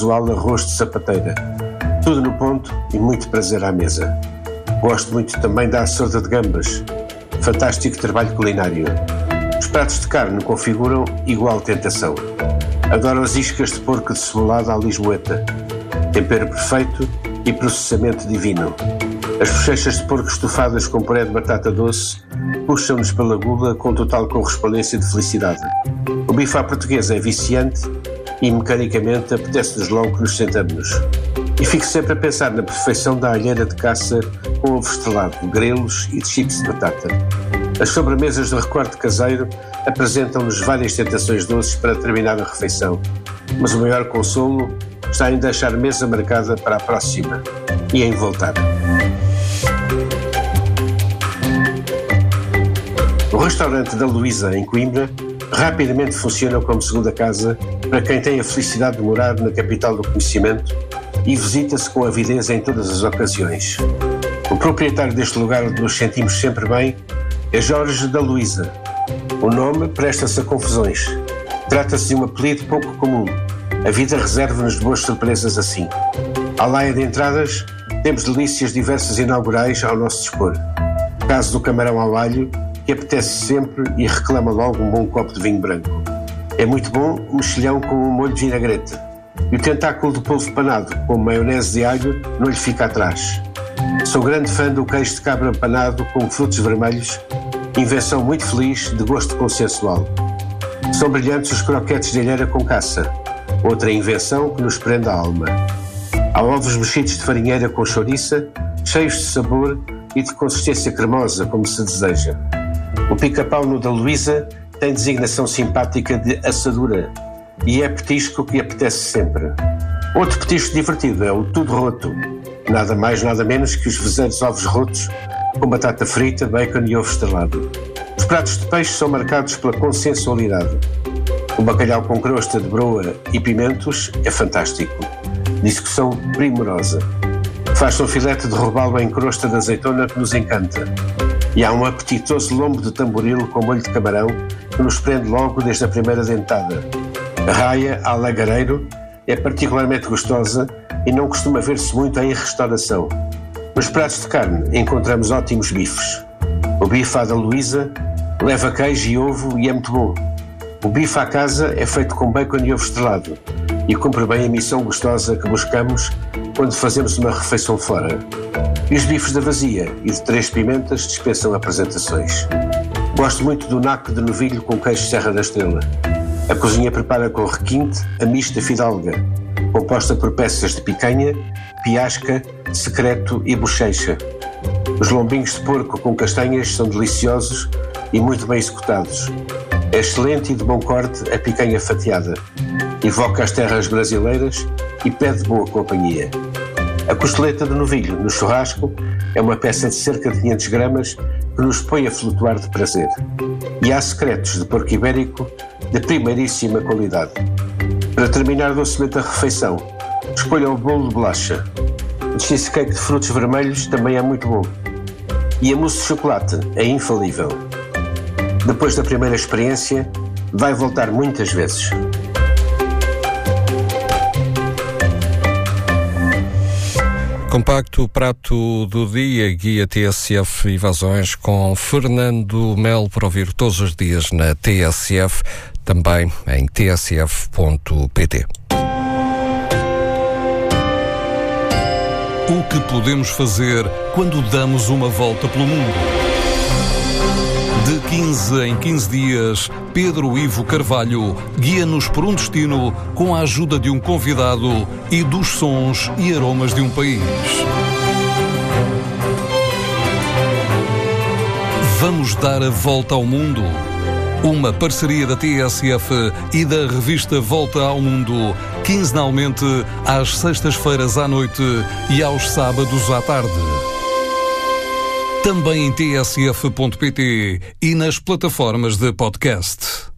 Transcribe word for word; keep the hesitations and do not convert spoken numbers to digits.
casual arroz de sapateira. Tudo no ponto e muito prazer à mesa. Gosto muito também da açorda de gambas. Fantástico trabalho culinário. Os pratos de carne configuram igual tentação. Adoro as iscas de porco de cebolada à lisboeta. Tempero perfeito e processamento divino. As bochechas de porco estufadas com puré de batata doce puxam-nos pela gula com total correspondência de felicidade. O bife à portuguesa é viciante e, mecanicamente, apetece-nos logo que nos sentamos. E fico sempre a pensar na perfeição da alheira de caça com ovo estrelado, grelos e de chips de batata. As sobremesas de recorte caseiro apresentam-nos várias tentações doces para terminar a refeição, mas o maior consolo está em deixar mesa marcada para a próxima e em voltar. O restaurante da Luísa, em Coimbra, rapidamente funciona como segunda casa para quem tem a felicidade de morar na capital do conhecimento e visita-se com avidez em todas as ocasiões. O proprietário deste lugar onde nos sentimos sempre bem é Jorge da Luísa. O nome presta-se a confusões. Trata-se de um apelido pouco comum. A vida reserva-nos boas surpresas assim. À laia de entradas, temos delícias diversas inaugurais ao nosso dispor. Caso do camarão ao alho, que apetece sempre e reclama logo um bom copo de vinho branco. É muito bom o mexilhão com um molho de vinagrete. E o tentáculo de polvo panado com maionese de alho não lhe fica atrás. Sou grande fã do queijo de cabra panado com frutos vermelhos, invenção muito feliz de gosto consensual. São brilhantes os croquetes de alheira com caça, outra invenção que nos prende a alma. Há ovos mexidos de farinheira com chouriça, cheios de sabor e de consistência cremosa, como se deseja. O pica-pau no da Luísa tem designação simpática de assadura e é petisco que apetece sempre. Outro petisco divertido é o tudo roto, nada mais nada menos que os vezeiros ovos rotos com batata frita, bacon e ovo estrelado. Os pratos de peixe são marcados pela consensualidade. O bacalhau com crosta de broa e pimentos é fantástico, de execução primorosa. Faz-se um filete de robalo em crosta de azeitona que nos encanta. E há um apetitoso lombo de tamboril com molho de camarão que nos prende logo desde a primeira dentada. A raia à lagareiro é particularmente gostosa e não costuma ver-se muito em restauração. Nos pratos de carne encontramos ótimos bifes. O bife à da Luísa leva queijo e ovo e é muito bom. O bife à casa é feito com bacon e ovo estrelado e cumpre bem a missão gostosa que buscamos quando fazemos uma refeição fora. E os bifes da Vazia e de Três Pimentas dispensam apresentações. Gosto muito do naco de novilho com queijo Serra da Estrela. A cozinha prepara com requinte a mista fidalga, composta por peças de picanha, piasca, secreto e bochecha. Os lombinhos de porco com castanhas são deliciosos e muito bem executados. É excelente e de bom corte a picanha fatiada. Evoca as terras brasileiras e pede boa companhia. A costeleta de novilho no churrasco é uma peça de cerca de quinhentas gramas que nos põe a flutuar de prazer. E há secretos de porco ibérico de primeiríssima qualidade. Para terminar docemente a refeição, escolha o bolo de bolacha. O cheesecake de frutos vermelhos também é muito bom. E a mousse de chocolate é infalível. Depois da primeira experiência, vai voltar muitas vezes. Compacto prato do dia, guia T S F Invasões com Fernando Melo para ouvir todos os dias na T S F, também em t s f ponto p t. O que podemos fazer quando damos uma volta pelo mundo? De quinze em quinze dias, Pedro Ivo Carvalho guia-nos por um destino com a ajuda de um convidado e dos sons e aromas de um país. Vamos dar a volta ao mundo. Uma parceria da T S F e da revista Volta ao Mundo, quinzenalmente às sextas-feiras à noite e aos sábados à tarde. Também em t s f ponto p t e nas plataformas de podcast.